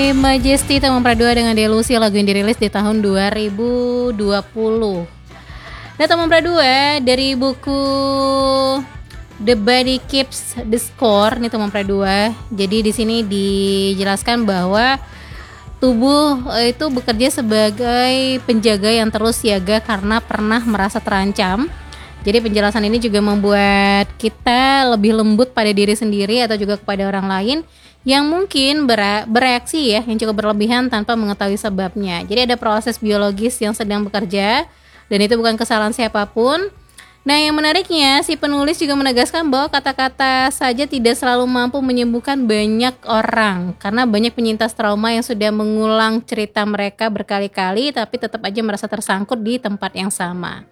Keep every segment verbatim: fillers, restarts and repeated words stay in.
Majesty Teman Pradua dengan Delusi, lagu yang dirilis di tahun dua ribu dua puluh. Nah, Teman Pradua dari buku The Body Keeps the Score nih Teman Pradua. Jadi di sini dijelaskan bahwa tubuh itu bekerja sebagai penjaga yang terus siaga karena pernah merasa terancam. Jadi penjelasan ini juga membuat kita lebih lembut pada diri sendiri atau juga kepada orang lain yang mungkin bere- bereaksi ya yang cukup berlebihan tanpa mengetahui sebabnya. Jadi ada proses biologis yang sedang bekerja dan itu bukan kesalahan siapapun. Nah, yang menariknya si penulis juga menegaskan bahwa kata-kata saja tidak selalu mampu menyembuhkan banyak orang karena banyak penyintas trauma yang sudah mengulang cerita mereka berkali-kali tapi tetap aja merasa tersangkut di tempat yang sama.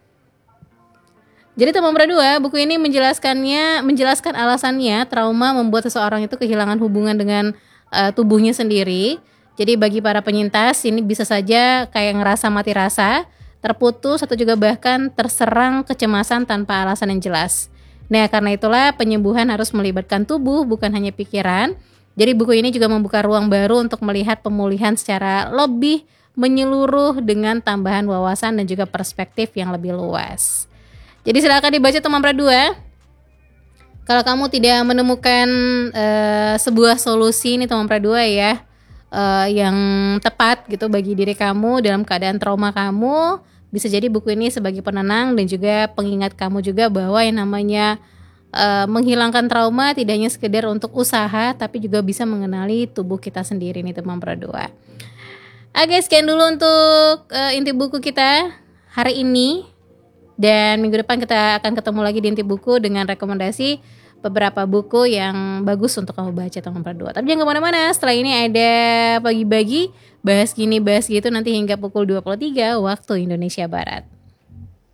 Jadi Teman Pradua, buku ini menjelaskannya, menjelaskan alasannya trauma membuat seseorang itu kehilangan hubungan dengan uh, tubuhnya sendiri. Jadi bagi para penyintas ini bisa saja kayak ngerasa mati rasa, terputus atau juga bahkan terserang kecemasan tanpa alasan yang jelas. Nah, karena itulah penyembuhan harus melibatkan tubuh bukan hanya pikiran. Jadi buku ini juga membuka ruang baru untuk melihat pemulihan secara lebih menyeluruh dengan tambahan wawasan dan juga perspektif yang lebih luas. Jadi silakan dibaca Teman Pradua. Kalau kamu tidak menemukan uh, sebuah solusi nih Teman Pradua ya uh, yang tepat gitu bagi diri kamu dalam keadaan trauma kamu, bisa jadi buku ini sebagai penenang dan juga pengingat kamu juga bahwa yang namanya uh, menghilangkan trauma tidak hanya sekedar untuk usaha tapi juga bisa mengenali tubuh kita sendiri nih Teman Pradua. Oke, sekian dulu untuk uh, inti buku kita hari ini. Dan minggu depan kita akan ketemu lagi di Inti Buku dengan rekomendasi beberapa buku yang bagus untuk kamu baca Teman Pradua. Tapi jangan kemana-mana, setelah ini ada Pagi-Bagi, bahas gini bahas gitu nanti hingga pukul dua puluh tiga waktu Indonesia Barat.